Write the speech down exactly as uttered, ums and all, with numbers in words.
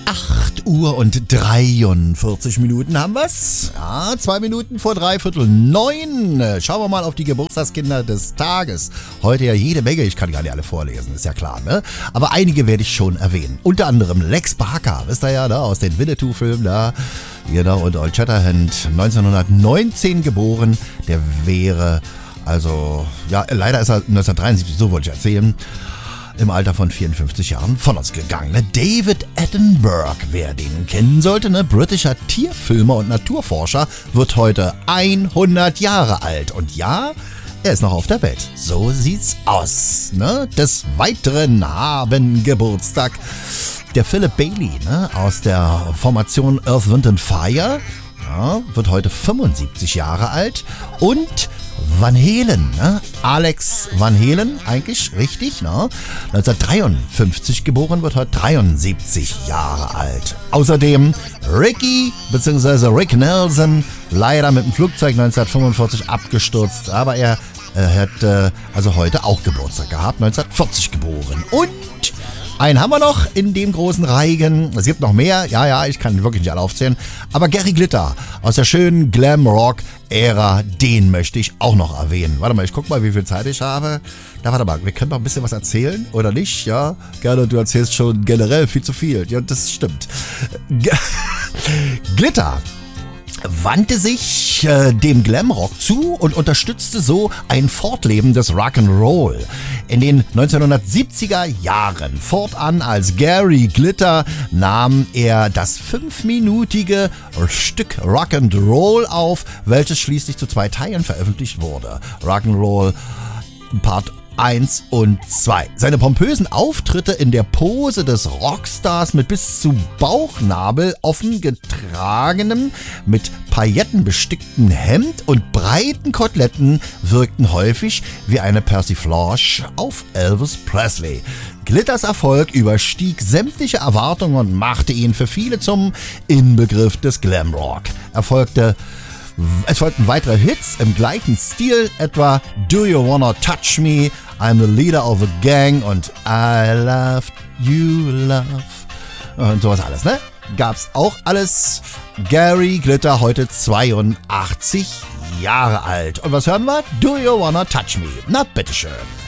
acht Uhr und dreiundvierzig Minuten haben wir's. Ja, zwei Minuten vor dreiviertel neun. Schauen wir mal auf die Geburtstagskinder des Tages. Heute ja jede Menge, ich kann gar nicht alle vorlesen, ist ja klar, ne? Aber einige werde ich schon erwähnen. Unter anderem Lex Barker, wisst ihr ja, ne? Aus den Winnetou-Filmen, da. Genau, und Old Shatterhand, neunzehnhundertneunzehn geboren. Der wäre, also, ja, leider ist er neunzehnhundertdreiundsiebzig, so wollte ich erzählen, im Alter von vierundfünfzig Jahren von uns gegangen. Ne? David Attenborough, wer den kennen sollte, ne? Britischer Tierfilmer und Naturforscher, wird heute hundert Jahre alt. Und ja, er ist noch auf der Welt. So sieht's aus. Ne? Des Weiteren haben Geburtstag der Philip Bailey, ne? Aus der Formation Earth, Wind and Fire. Ja, wird heute fünfundsiebzig Jahre alt. Und Van Halen, ne? Alex Van Halen, eigentlich richtig, ne? neunzehnhundertdreiundfünfzig geboren, wird heute dreiundsiebzig Jahre alt. Außerdem Ricky bzw. Rick Nelson, leider mit dem Flugzeug neunzehnhundertfünfundvierzig abgestürzt, aber er äh, hat äh, also heute auch Geburtstag gehabt, neunzehnhundertvierzig geboren. Und einen haben wir noch in dem großen Reigen. Es gibt noch mehr. Ja, ja, ich kann wirklich nicht alle aufzählen. Aber Gary Glitter aus der schönen Glam-Rock-Ära, den möchte ich auch noch erwähnen. Warte mal, ich guck mal, wie viel Zeit ich habe. Da, warte mal, wir können noch ein bisschen was erzählen, oder nicht? Ja, gerne, du erzählst schon generell viel zu viel. Ja, das stimmt. G- Glitter wandte sich äh, dem Glamrock zu und unterstützte so ein Fortleben des Rock'n'Roll. In den neunzehnhundertsiebziger Jahren, fortan als Gary Glitter, nahm er das fünfminütige Stück Rock'n'Roll auf, welches schließlich zu zwei Teilen veröffentlicht wurde. Rock'n'Roll Part eins und zwei. Seine pompösen Auftritte in der Pose des Rockstars mit bis zu Bauchnabel offen getragenem, mit Pailletten bestickten Hemd und breiten Koteletten wirkten häufig wie eine Persiflage auf Elvis Presley. Glitters Erfolg überstieg sämtliche Erwartungen und machte ihn für viele zum Inbegriff des Glamrock. Erfolgte Es folgten weitere Hits im gleichen Stil, etwa Do You Wanna Touch Me, I'm the Leader of a Gang und I Love You Love und sowas alles, ne? Gab's auch alles. Gary Glitter, heute zweiundachtzig Jahre alt. Und was hören wir? Do You Wanna Touch Me? Na, bitteschön.